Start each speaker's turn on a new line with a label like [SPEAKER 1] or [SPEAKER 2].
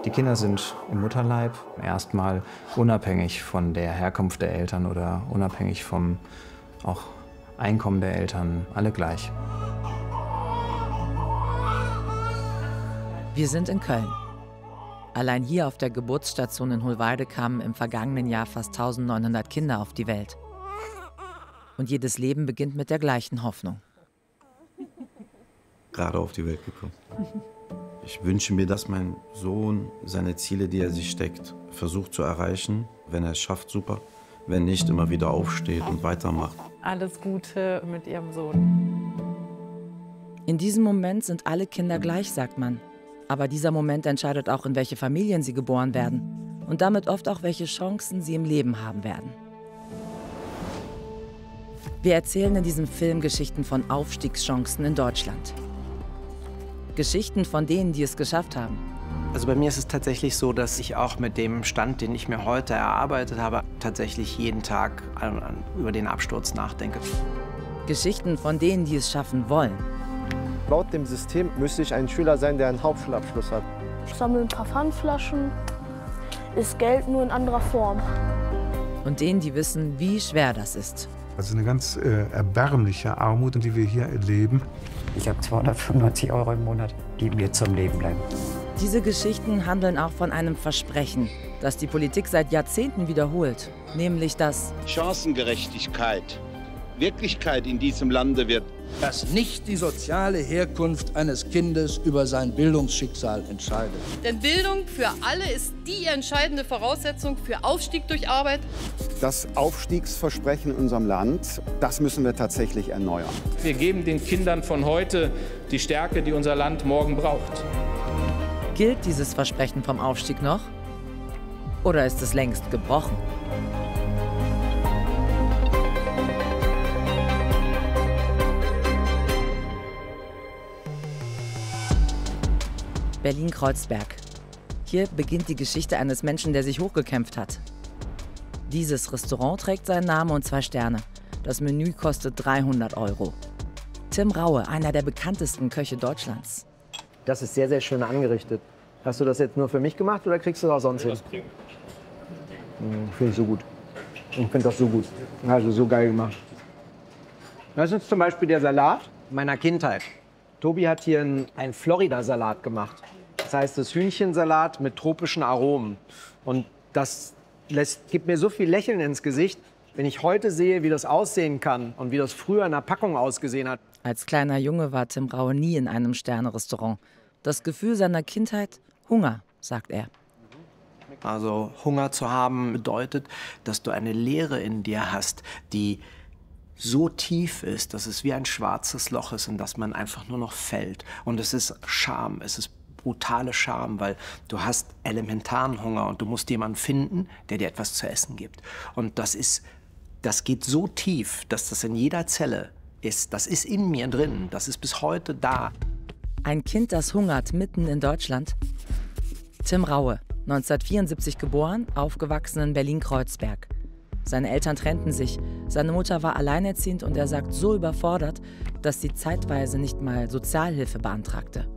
[SPEAKER 1] Die Kinder sind im Mutterleib erstmal unabhängig von der Herkunft der Eltern oder unabhängig vom auch Einkommen der Eltern, alle gleich.
[SPEAKER 2] Wir sind in Köln. Allein hier auf der Geburtsstation in Hohlweide kamen im vergangenen Jahr fast 1900 Kinder auf die Welt. Und jedes Leben beginnt mit der gleichen Hoffnung.
[SPEAKER 3] Gerade auf die Welt gekommen. Ich wünsche mir, dass mein Sohn seine Ziele, die er sich steckt, versucht zu erreichen. Wenn er es schafft, super. Wenn nicht, immer wieder aufsteht und weitermacht.
[SPEAKER 4] Alles Gute mit Ihrem Sohn.
[SPEAKER 2] In diesem Moment sind alle Kinder gleich, sagt man. Aber dieser Moment entscheidet auch, in welche Familien sie geboren werden. Und damit oft auch, welche Chancen sie im Leben haben werden. Wir erzählen in diesem Film Geschichten von Aufstiegschancen in Deutschland. Geschichten von denen, die es geschafft haben.
[SPEAKER 5] Also bei mir ist es tatsächlich so, dass ich auch mit dem Stand, den ich mir heute erarbeitet habe, tatsächlich jeden Tag über den Absturz nachdenke.
[SPEAKER 2] Geschichten von denen, die es schaffen wollen.
[SPEAKER 6] Laut dem System müsste ich ein Schüler sein, der einen Hauptschulabschluss hat.
[SPEAKER 7] Ich sammle ein paar Pfandflaschen, ist Geld nur in anderer Form.
[SPEAKER 2] Und denen, die wissen, wie schwer das ist.
[SPEAKER 8] Also eine ganz erbärmliche Armut, die wir hier erleben.
[SPEAKER 9] Ich habe 295 € im Monat, die mir zum Leben bleiben.
[SPEAKER 2] Diese Geschichten handeln auch von einem Versprechen, das die Politik seit Jahrzehnten wiederholt. Nämlich, dass
[SPEAKER 10] Chancengerechtigkeit Wirklichkeit in diesem Lande wird.
[SPEAKER 11] Dass nicht die soziale Herkunft eines Kindes über sein Bildungsschicksal entscheidet.
[SPEAKER 12] Denn Bildung für alle ist die entscheidende Voraussetzung für Aufstieg durch Arbeit.
[SPEAKER 13] Das Aufstiegsversprechen in unserem Land, das müssen wir tatsächlich erneuern.
[SPEAKER 14] Wir geben den Kindern von heute die Stärke, die unser Land morgen braucht.
[SPEAKER 2] Gilt dieses Versprechen vom Aufstieg noch? Oder ist es längst gebrochen? Berlin-Kreuzberg. Hier beginnt die Geschichte eines Menschen, der sich hochgekämpft hat. Dieses Restaurant trägt seinen Namen und 2 Sterne. Das Menü kostet 300 €. Tim Raue, einer der bekanntesten Köche Deutschlands.
[SPEAKER 6] Das ist sehr, sehr schön angerichtet. Hast du das jetzt nur für mich gemacht oder kriegst du das auch sonst hin? Finde ich so gut. Ich finde das so gut. Also so geil gemacht. Das ist zum Beispiel der Salat meiner Kindheit. Tobi hat hier einen Florida-Salat gemacht. Das heißt, das Hühnchensalat mit tropischen Aromen. Und das gibt mir so viel Lächeln ins Gesicht, wenn ich heute sehe, wie das aussehen kann und wie das früher in der Packung ausgesehen hat.
[SPEAKER 2] Als kleiner Junge war Tim Raue nie in einem Sterne-Restaurant. Das Gefühl seiner Kindheit? Hunger, sagt er.
[SPEAKER 5] Also Hunger zu haben bedeutet, dass du eine Leere in dir hast, die so tief ist, dass es wie ein schwarzes Loch ist, in das man einfach nur noch fällt. Und es ist Scham, es ist brutale Scham, weil du hast elementaren Hunger und du musst jemanden finden, der dir etwas zu essen gibt. Und das geht so tief, dass das in jeder Zelle ist. Das ist in mir drin, das ist bis heute da.
[SPEAKER 2] Ein Kind, das hungert, mitten in Deutschland? Tim Raue, 1974 geboren, aufgewachsen in Berlin-Kreuzberg. Seine Eltern trennten sich, seine Mutter war alleinerziehend und er sagt so überfordert, dass sie zeitweise nicht mal Sozialhilfe beantragte.